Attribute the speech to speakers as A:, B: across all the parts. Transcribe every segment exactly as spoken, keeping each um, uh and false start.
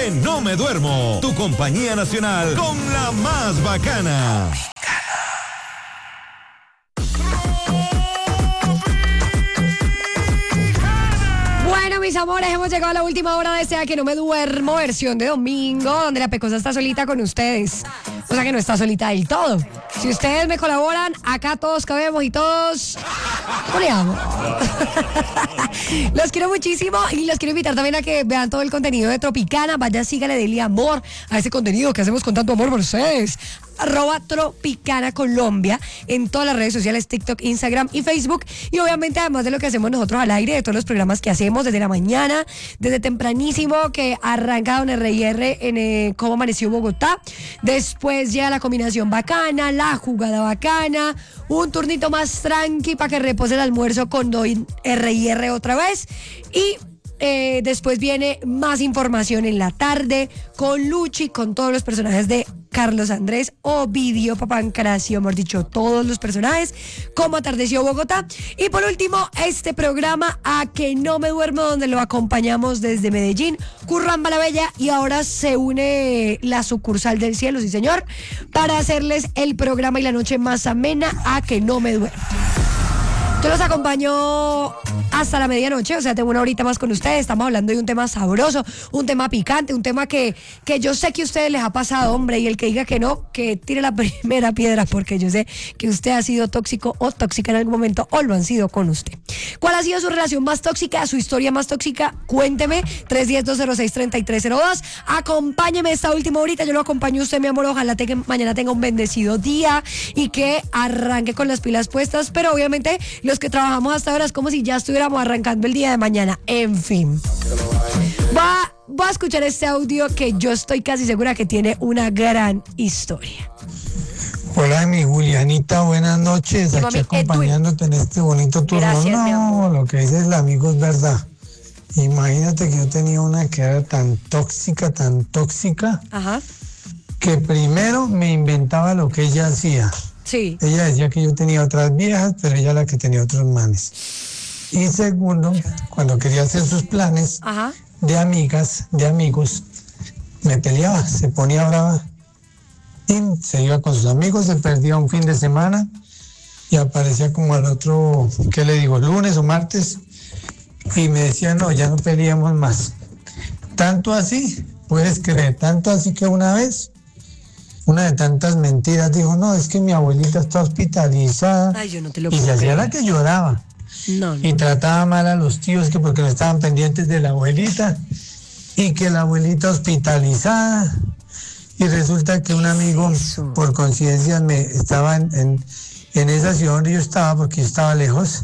A: que no me duermo. Tu compañía nacional con la más bacana.
B: Bueno, mis amores, hemos llegado a la última hora de Sea que no me duermo, versión de domingo, donde la Pecosa está solita con ustedes. O sea que no está solita del todo. Si ustedes me colaboran, acá todos cabemos y todos coleamos. Los quiero muchísimo y los quiero invitar también a que vean todo el contenido de Tropicana. Vaya, sígale, denle amor a ese contenido que hacemos con tanto amor por ustedes. Arroba Tropicana Colombia en todas las redes sociales, TikTok, Instagram y Facebook. Y obviamente además de lo que hacemos nosotros al aire, de todos los programas que hacemos desde la mañana, desde tempranísimo que arranca Don R y R en eh, Cómo Amaneció Bogotá. Después llega la combinación bacana, la jugada bacana, un turnito más tranqui para que repose el almuerzo con Don R y R otra vez. Y eh, después viene más información en la tarde con Luchi, con todos los personajes de Carlos Andrés, Ovidio, Papancracio, hemos dicho todos los personajes, Cómo Atardeció Bogotá. Y por último, este programa A que no me duermo, donde lo acompañamos desde Medellín, Curramba la Bella, y ahora se une la sucursal del cielo, sí señor, para hacerles el programa y la noche más amena, A que no me duermo. Yo los acompaño hasta la medianoche, o sea, tengo una horita más con ustedes. Estamos hablando de un tema sabroso, un tema picante, un tema que, que yo sé que a ustedes les ha pasado, hombre, y el que diga que no, que tire la primera piedra, porque yo sé que usted ha sido tóxico o tóxica en algún momento, o lo han sido con usted. ¿Cuál ha sido su relación más tóxica, su historia más tóxica? Cuénteme, tres uno cero, dos cero seis, tres tres cero dos. Acompáñeme esta última horita, yo lo acompaño a usted, mi amor. Ojalá que mañana tenga un bendecido día y que arranque con las pilas puestas, pero obviamente los que trabajamos hasta ahora es como si ya estuviéramos arrancando el día de mañana. En fin, va, va a escuchar este audio que yo estoy casi segura que tiene una gran historia.
C: Hola, mi Julianita, buenas noches.
B: Sí,
C: aquí
B: mami,
C: acompañándote en este bonito turno.
B: Gracias, mi amor.
C: No, lo que dice el amigo es verdad. Imagínate que yo tenía una que era tan tóxica, tan tóxica,
B: Ajá.
C: que primero me inventaba lo que ella hacía.
B: Sí.
C: Ella decía que yo tenía otras viejas, pero ella la que tenía otros manes. Y segundo, cuando quería hacer sus planes
B: Ajá.
C: de amigas, de amigos, me peleaba, se ponía brava. Y se iba con sus amigos, se perdía un fin de semana y aparecía como al otro, ¿qué le digo?, lunes o martes, y me decía, no, ya no peleamos más. Tanto así, puedes creer, tanto así que una vez, una de tantas mentiras, dijo, no, es que mi abuelita está hospitalizada.
B: Ay, yo no te lo
C: y
B: puedo
C: se hacía
B: creer.
C: la que lloraba.
B: No, no.
C: Y trataba mal a los tíos que porque no estaban pendientes de la abuelita, y que la abuelita hospitalizada. Y resulta que un amigo,
B: Eso.
C: por coincidencia, me estaba en, en, en esa ciudad donde yo estaba, porque yo estaba lejos,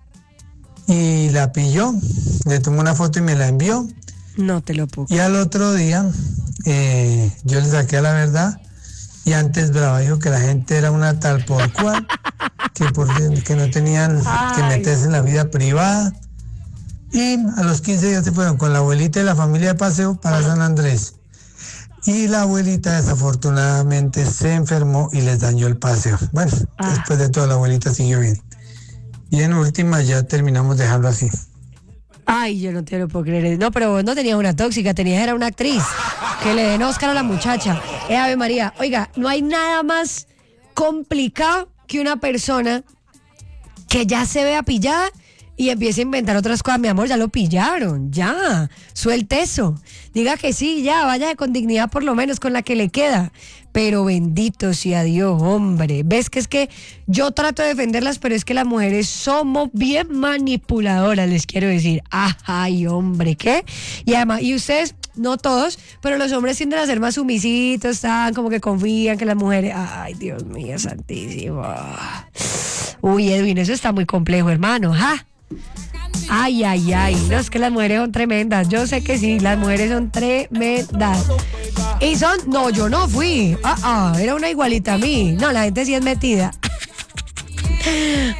C: y la pilló, le tomó una foto y me la envió.
B: No te lo puedo
C: Y al otro día, eh, yo le saqué a la verdad, y antes brava dijo que la gente era una tal por cual, que, por, que no tenían
B: Ay.
C: que meterse en la vida privada. Y a los quince días se fueron con la abuelita y la familia de paseo para San Andrés. Y la abuelita desafortunadamente se enfermó y les dañó el paseo. Bueno,
B: Ah.
C: después de todo la abuelita siguió bien. Y en última ya terminamos dejando así.
B: Ay, yo no te lo puedo creer. No, pero vos no tenías una tóxica, tenías era una actriz. Que le den Oscar a la muchacha. Eh, Ave María. Oiga, no hay nada más complicado que una persona que ya se vea pillada y empiece a inventar otras cosas. Mi amor, ya lo pillaron, ya. Suelte eso. Diga que sí, ya, vaya con dignidad por lo menos con la que le queda. Pero bendito sea Dios, hombre. Ves que es que yo trato de defenderlas, pero es que las mujeres somos bien manipuladoras, les quiero decir. Ay, hombre, ¿qué? Y además, y ustedes, no todos, pero los hombres tienden a ser más sumisitos, están como que confían que las mujeres... Ay, Dios mío, santísimo. Uy, Edwin, eso está muy complejo, hermano. ¿Ja? Ay, ay, ay. No, es que las mujeres son tremendas. Yo sé que sí, las mujeres son tremendas. Y son... No, yo no fui. Ah, ah, era una igualita a mí. No, la gente sí es metida.